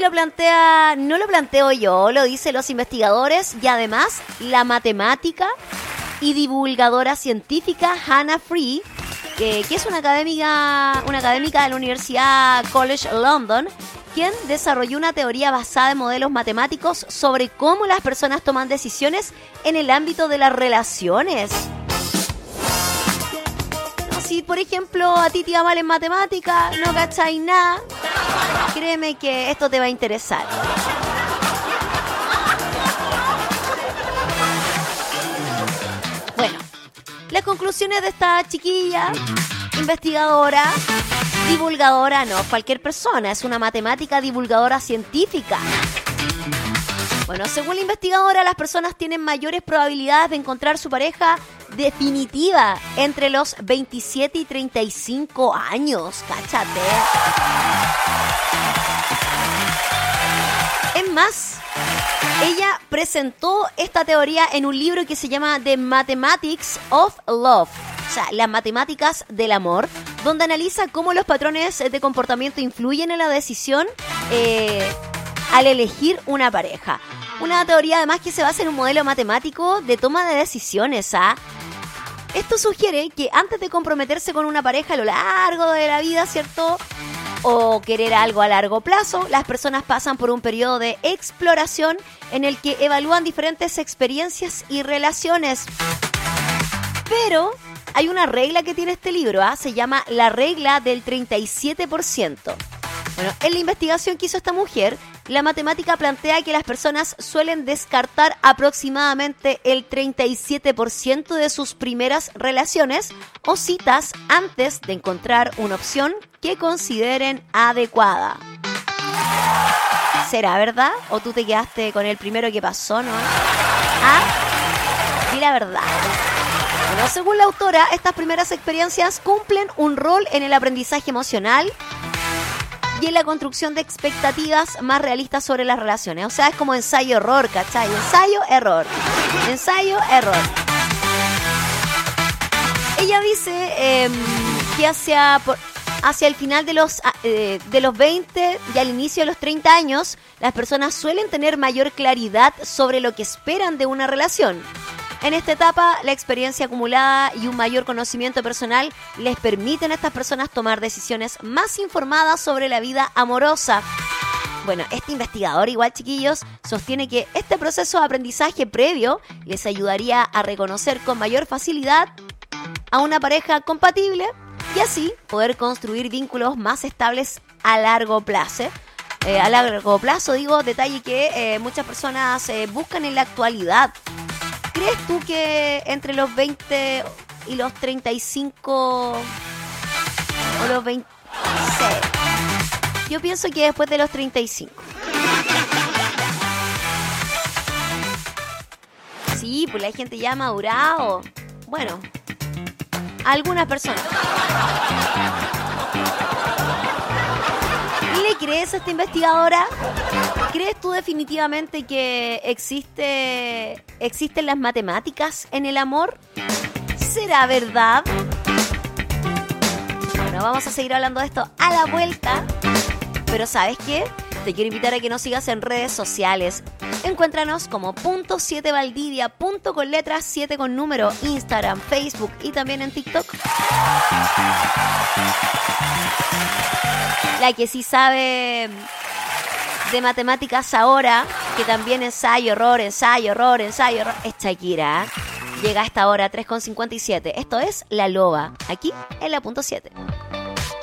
no lo planteo yo, lo dicen los investigadores y además la matemática y divulgadora científica Hannah Free, que es una académica de la Universidad College London, quien desarrolló una teoría basada en modelos matemáticos sobre cómo las personas toman decisiones en el ámbito de las relaciones. Si, por ejemplo, a ti te iba mal en matemática, no cacháis nada, créeme que esto te va a interesar. Bueno, las conclusiones de esta chiquilla, investigadora, divulgadora, no, cualquier persona, es una matemática divulgadora científica. Bueno, según la investigadora, las personas tienen mayores probabilidades de encontrar su pareja definitiva entre los 27 y 35 años. ¡Cáchate! Es más, ella presentó esta teoría en un libro que se llama The Mathematics of Love, o sea, las matemáticas del amor, donde analiza cómo los patrones de comportamiento influyen en la decisión al elegir una pareja. Una teoría además que se basa en un modelo matemático de toma de decisiones, ¿ah? Esto sugiere que antes de comprometerse con una pareja a lo largo de la vida, ¿cierto?, o querer algo a largo plazo, las personas pasan por un periodo de exploración en el que evalúan diferentes experiencias y relaciones. Pero hay una regla que tiene este libro, ¿ah? Se llama la regla del 37%. Bueno, en la investigación que hizo esta mujer, la matemática plantea que las personas suelen descartar aproximadamente el 37% de sus primeras relaciones o citas antes de encontrar una opción que consideren adecuada. ¿Será verdad? ¿O tú te quedaste con el primero que pasó, no? ¿Ah? Di la verdad. Bueno, según la autora, estas primeras experiencias cumplen un rol en el aprendizaje emocional y en la construcción de expectativas más realistas sobre las relaciones. O sea, es como ensayo-error, ¿cachai? Ensayo-error. Ensayo-error. Ella dice que hacia el final de los 20 y al inicio de los 30 años, las personas suelen tener mayor claridad sobre lo que esperan de una relación. En esta etapa, la experiencia acumulada y un mayor conocimiento personal les permiten a estas personas tomar decisiones más informadas sobre la vida amorosa. Bueno, este investigador, igual chiquillos, sostiene que este proceso de aprendizaje previo les ayudaría a reconocer con mayor facilidad a una pareja compatible y así poder construir vínculos más estables a largo plazo. Detalle que muchas personas buscan en la actualidad. ¿Crees tú que entre los 20 y los 35 o los 26? Yo pienso que después de los 35. Sí, pues la gente ya ha madurado. Bueno, algunas personas. ¿Le crees a esta investigadora? ¿Crees tú definitivamente que existen las matemáticas en el amor? ¿Será verdad? Bueno, vamos a seguir hablando de esto a la vuelta. Pero ¿sabes qué? Te quiero invitar a que nos sigas en redes sociales. Encuéntranos como .7 Valdivia, con letras 7 con número, Instagram, Facebook y también en TikTok. La que sí sabe de matemáticas ahora, que también ensayo, error, es Shakira. Llega a esta hora 3:57. Esto es La Loba, aquí en la .7.